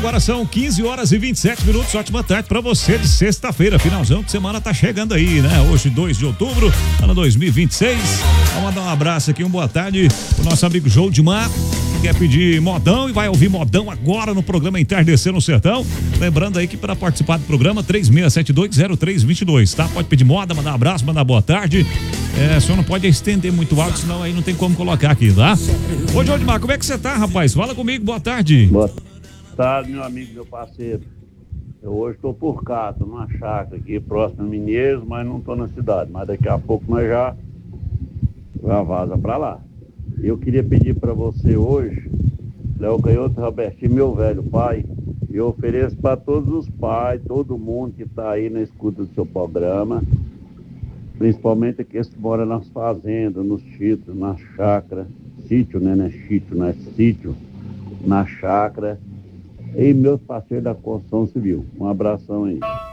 agora são 15h27. Ótima tarde pra você de sexta-feira. Finalzão de semana tá chegando aí, né? Hoje, 2 de outubro, ano 2026. Vamos mandar um abraço aqui, uma boa tarde pro nosso amigo Joldimar, que quer pedir modão e vai ouvir modão agora no programa Entardecer no Sertão. Lembrando aí que para participar do programa, 36720322, tá? Pode pedir moda, mandar um abraço, mandar boa tarde. Só não pode estender muito alto, senão aí não tem como colocar aqui, tá? Ô, Joldimar, como é que você tá, rapaz? Fala comigo, boa tarde. Boa tarde, meu amigo, meu parceiro. Eu hoje estou por cá, estou numa chácara aqui próximo a Mineiros, mas não estou na cidade. Mas daqui a pouco nós já vaza para lá. Eu queria pedir para você hoje, Léo Canhoto Robertinho, meu velho pai, e eu ofereço para todos os pais, todo mundo que está aí na escuta do seu programa, principalmente aqueles que moram nas fazendas, nos sítios, na chácara, sítio, né? Não é sítio, não é sítio, na chácara, e meus parceiros da construção civil. Um abração aí.